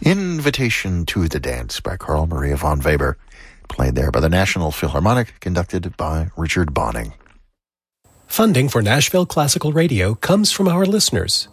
Invitation to the Dance by Carl Maria von Weber, played there by the National Philharmonic, conducted by Richard Bonning. Funding for Nashville Classical Radio comes from our listeners.